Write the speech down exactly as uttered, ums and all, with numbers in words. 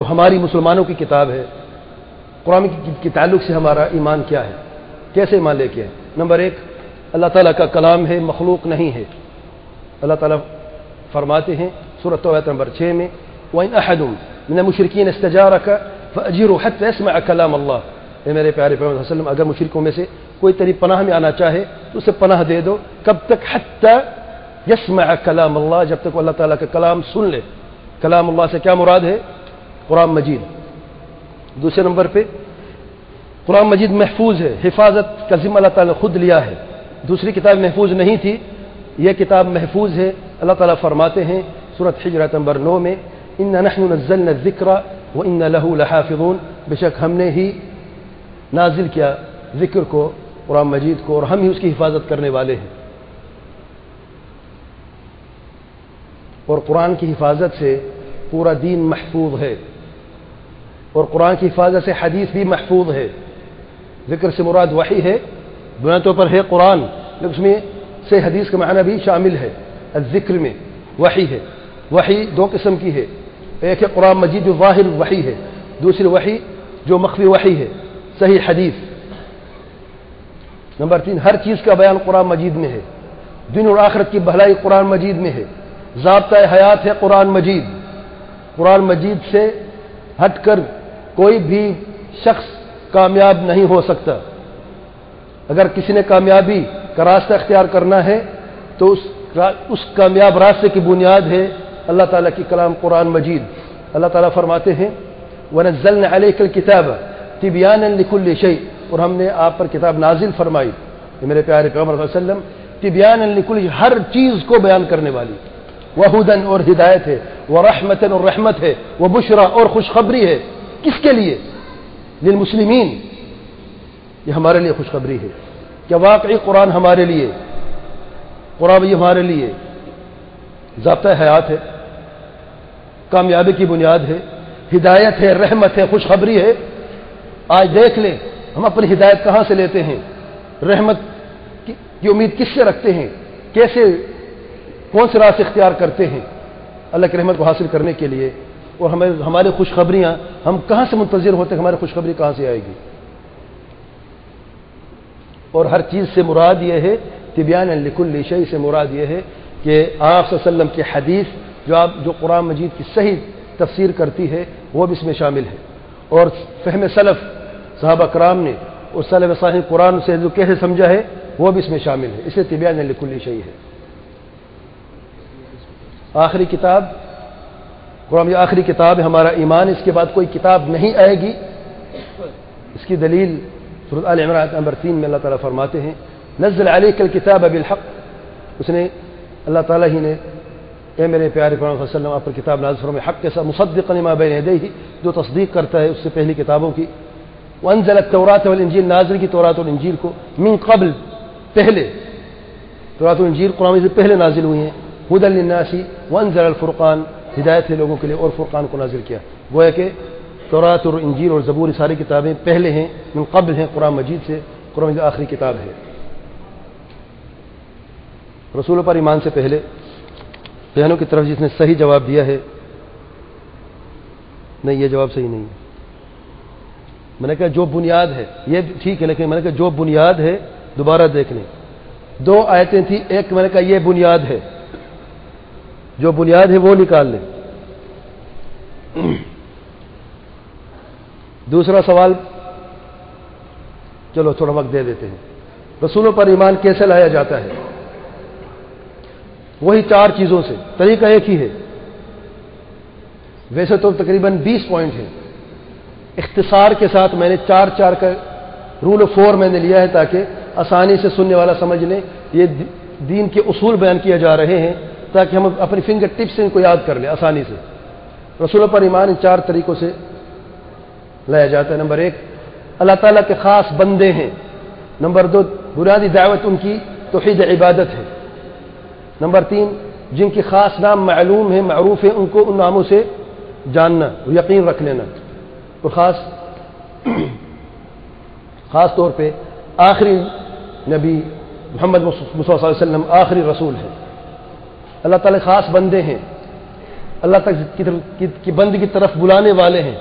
ہماری مسلمانوں کی کتاب ہے، قرآن کے تعلق سے ہمارا ایمان کیا ہے، کیسے ایمان لے کے ہے؟ نمبر ایک، اللہ تعالیٰ کا کلام ہے، مخلوق نہیں ہے۔ اللہ تعالیٰ فرماتے ہیں سورۃ توبہ نمبر چھ میں، وَإِنْ أَحَدٌ مِنَ الْمُشْرِكِينَ اسْتَجَارَكَ فَأَجِرْهُ حَتَّى يَسْمَعَ كَلَامَ اللَّهِ۔ اے میرے پیارے پیغمبر صلی اللہ علیہ وسلم، اگر مشرکوں میں سے کوئی تیری پناہ میں آنا چاہے تو اسے پناہ دے دو، کب تک؟ حتی یسمع کلام اللہ، جب تک وہ اللہ تعالیٰ کا کلام سن لے۔ کلام اللہ سے کیا مراد ہے؟ قرآن مجید۔ دوسرے نمبر پہ قرآن مجید محفوظ ہے، حفاظت کا ذمہ اللہ تعالیٰ نے خود لیا ہے، دوسری کتاب محفوظ نہیں تھی، یہ کتاب محفوظ ہے۔ اللہ تعالیٰ فرماتے ہیں سورۃ حجرات نمبر نو میں، اِنَّا نَحْنُ نَزَّلْنَا الذِّكْرَ وَإِنَّا لَهُ لَحَافِظُونَ، بے شک ہم نے ہی نازل کیا ذکر کو، قرآن مجید کو، اور ہم ہی اس کی حفاظت کرنے والے ہیں۔ اور قرآن کی حفاظت سے پورا دین محفوظ ہے، اور قرآن کی حفاظت سے حدیث بھی محفوظ ہے۔ ذکر سے مراد وحی ہے، بنیادی طور پر ہے قرآن، لیکن اس میں سے حدیث کا معنی بھی شامل ہے۔ الذکر میں وحی ہے، وحی دو قسم کی ہے، ایک ہے قرآن مجید جو ظاہر وحی ہے، دوسری وحی جو مخفی وحی ہے، صحیح حدیث۔ نمبر تین، ہر چیز کا بیان قرآن مجید میں ہے، دین اور آخرت کی بھلائی قرآن مجید میں ہے، ضابطۂ حیات ہے قرآن مجید۔ قرآن مجید سے ہٹ کر کوئی بھی شخص کامیاب نہیں ہو سکتا۔ اگر کسی نے کامیابی کا راستہ اختیار کرنا ہے تو اس اس کامیاب راستے کی بنیاد ہے اللہ تعالیٰ کی کلام قرآن مجید۔ اللہ تعالیٰ فرماتے ہیں وَنَزَّلْنَا عَلَيْكَ الْكِتَابَ تِبْيَانًا لِكُلِّ شَيْءٍ، اور ہم نے آپ پر کتاب نازل فرمائی، یہ میرے پیارے پیغمبر صلی اللہ علیہ وسلم، تِبْيَانًا لِكُلِّ، ہر چیز کو بیان کرنے والی، وَهُدًى اور ہدایت ہے، وَرَحْمَةً اور رحمت ہے، وَبُشْرَى اور خوشخبری ہے۔ کس کے لیے؟ للمسلمین، یہ ہمارے لیے خوشخبری ہے کہ واقعی قرآن ہمارے لیے، قرآن یہ ہمارے لیے ضابطۂ حیات ہے، کامیابی کی بنیاد ہے، ہدایت ہے، رحمت ہے، خوشخبری ہے۔ آج دیکھ لیں ہم اپنی ہدایت کہاں سے لیتے ہیں، رحمت کی امید کس سے رکھتے ہیں، کیسے کون سے راستے اختیار کرتے ہیں اللہ کی رحمت کو حاصل کرنے کے لیے، اور ہمیں ہماری خوشخبریاں ہم کہاں سے منتظر ہوتے ہیں، ہماری خوشخبری کہاں سے آئے گی؟ اور ہر چیز سے مراد یہ ہے، تبیانا لکل شیء سے مراد یہ ہے کہ آپ صلی اللہ علیہ وسلم کی حدیث جو آپ جو قرآن مجید کی صحیح تفسیر کرتی ہے وہ بھی اس میں شامل ہے، اور فہم سلف صحابہ کرام نے اور سلف صالح قرآن سے جو کیسے سمجھا ہے وہ بھی اس میں شامل ہے، اسے تبیانا لکل شیء ہے۔ آخری کتاب قرآن یہ آخری کتاب ہے، ہمارا ایمان، اس کے بعد کوئی کتاب نہیں آئے گی۔ اس کی دلیل سورۃ آل عمران نمبر تین میں اللہ تعالیٰ فرماتے ہیں نزل علیک الکتاب بالحق، اس نے اللہ تعالیٰ ہی نے اے میرے پیارے پیغمبر صلی اللہ علیہ وسلم آپ پر کتاب نازل فرمائی، حق کے ساتھ، مصدقا لما بین یدیہ، جو تصدیق کرتا ہے اس سے پہلی کتابوں کی، وانزل التوراۃ والانجیل، نازل کی تورات اور انجیل کو، من قبل پہلے، تورات اور انجیل قرآن سے پہلے نازل ہوئی ہیں، ھدی للناس وانزل الفرقان، ہدایت ہے لوگوں کے لیے، اور فرقان کو نازل کیا۔ گویا کہ تورات اور انجیل اور زبور ساری کتابیں پہلے ہیں، من قبل ہیں قرآن مجید سے، قرآن مجید آخری کتاب ہے۔ رسولوں پر ایمان سے پہلے بہنوں کی طرف جس نے صحیح جواب دیا ہے، نہیں یہ جواب صحیح نہیں ہے، میں نے کہا جو بنیاد ہے یہ ٹھیک ہے، لیکن میں نے کہا جو بنیاد ہے دوبارہ دیکھ لیں، دو آیتیں تھیں، ایک میں نے کہا یہ بنیاد ہے، جو بنیاد ہے وہ نکال لیں۔ دوسرا سوال چلو تھوڑا وقت دے دیتے ہیں، رسولوں پر ایمان کیسے لایا جاتا ہے؟ وہی چار چیزوں سے، طریقہ ایک ہی ہے، ویسے تو تقریباً بیس پوائنٹ ہیں، اختصار کے ساتھ میں نے چار چار کا رول آف فور میں نے لیا ہے تاکہ آسانی سے سننے والا سمجھ لیں۔ یہ دین کے اصول بیان کیے جا رہے ہیں تاکہ ہم اپنی فنگر ٹپ سے ان کو یاد کر لیں آسانی سے۔ رسولوں پر ایمان ان چار طریقوں سے لایا جاتا ہے۔ نمبر ایک، اللہ تعالیٰ کے خاص بندے ہیں۔ نمبر دو، بنیادی دعوت ان کی توحید عبادت ہے۔ نمبر تین، جن کی خاص نام معلوم ہے، معروف ہے، ان کو ان ناموں سے جاننا، یقین رکھ لینا۔ اور خاص خاص طور پہ آخری نبی محمد مصطفیٰ صلی اللہ علیہ وسلم آخری رسول ہے۔ اللہ تعالیٰ خاص بندے ہیں، اللہ تک کی بندگی کی طرف بلانے والے ہیں۔